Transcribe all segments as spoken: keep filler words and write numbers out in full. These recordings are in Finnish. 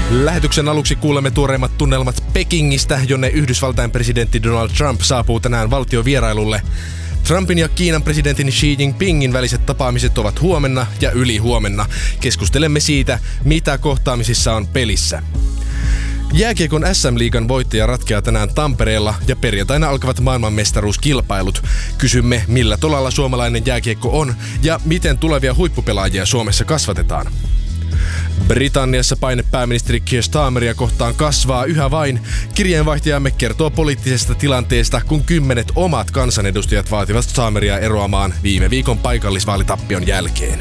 Lähetyksen aluksi kuulemme tuoreimmat tunnelmat Pekingistä, jonne Yhdysvaltain presidentti Donald Trump saapuu tänään valtiovierailulle. Trumpin ja Kiinan presidentin Xi Jinpingin väliset tapaamiset ovat huomenna ja ylihuomenna. Keskustelemme siitä, mitä kohtaamisissa on pelissä. Jääkiekon äs äm-liigan voittaja ratkeaa tänään Tampereella ja perjantaina alkavat maailmanmestaruuskilpailut. Kysymme, millä tolalla suomalainen jääkiekko on ja miten tulevia huippupelaajia Suomessa kasvatetaan. Britanniassa paine pääministeri Keir Starmeria kohtaan kasvaa yhä vain. Kirjeenvaihtajamme kertoo poliittisesta tilanteesta, kun kymmenet omat kansanedustajat vaativat Starmeria eroamaan viime viikon paikallisvaalitappion jälkeen.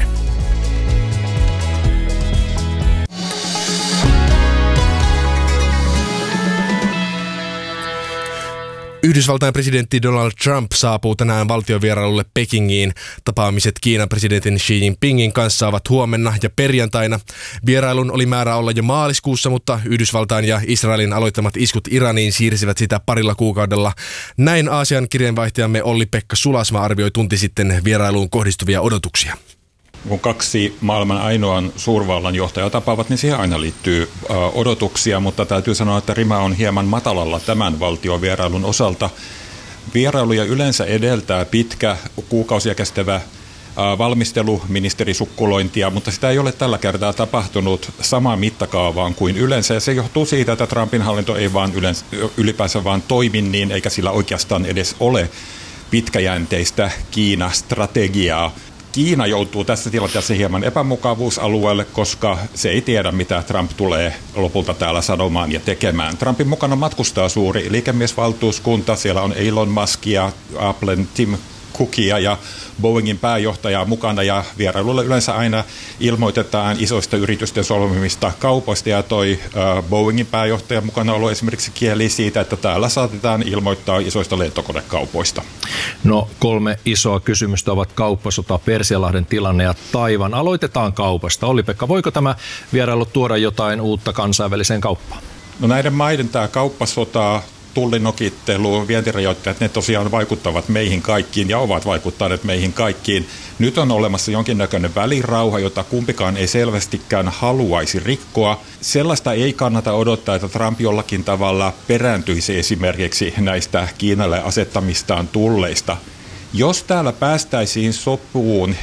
Yhdysvaltain presidentti Donald Trump saapuu tänään valtiovierailulle Pekingiin. Tapaamiset Kiinan presidentin Xi Jinpingin kanssa ovat huomenna ja perjantaina. Vierailun oli määrä olla jo maaliskuussa, mutta Yhdysvaltain ja Israelin aloittamat iskut Iraniin siirsivät sitä parilla kuukaudella. Näin Aasian kirjeenvaihtajamme Olli-Pekka Sulasma arvioi tunti sitten vierailuun kohdistuvia odotuksia. Kun kaksi maailman ainoan suurvallan johtajaa tapaavat, niin siihen aina liittyy odotuksia, mutta täytyy sanoa, että rima on hieman matalalla tämän valtiovierailun osalta. Vierailuja yleensä edeltää pitkä, kuukausia kestävä valmistelu, ministerisukkulointia, mutta sitä ei ole tällä kertaa tapahtunut samaan mittakaavaan kuin yleensä. Ja se johtuu siitä, että Trumpin hallinto ei vaan yleensä, ylipäänsä vaan toimi niin, eikä sillä oikeastaan edes ole pitkäjänteistä Kiina-strategiaa. Kiina joutuu tässä tilanteessa hieman epämukavuusalueelle, koska se ei tiedä, mitä Trump tulee lopulta täällä sanomaan ja tekemään. Trumpin mukana matkustaa suuri liikemiesvaltuuskunta. Siellä on Elon Muskia, Applen Tim Cookia ja Boeingin pääjohtajaa mukana, ja vierailulla yleensä aina ilmoitetaan isoista yritysten solmimista kaupoista, ja toi äh, Boeingin pääjohtajan mukana ollut esimerkiksi kieli siitä, että täällä saatetaan ilmoittaa isoista lentokonekaupoista. No, kolme isoa kysymystä ovat kauppasota, Persianlahden tilanne ja Taiwan. Aloitetaan kaupasta. Olli-Pekka, voiko tämä vierailu tuoda jotain uutta kansainväliseen kauppaan? No, näiden maiden tämä kauppasota, tullinokittelu, vientirajoitteet, ne tosiaan vaikuttavat meihin kaikkiin ja ovat vaikuttaneet meihin kaikkiin. Nyt on olemassa jonkinnäköinen välirauha, jota kumpikaan ei selvästikään haluaisi rikkoa. Sellaista ei kannata odottaa, että Trump jollakin tavalla perääntyisi esimerkiksi näistä Kiinalle asettamistaan tulleista. Jos täällä päästäisiin sopuun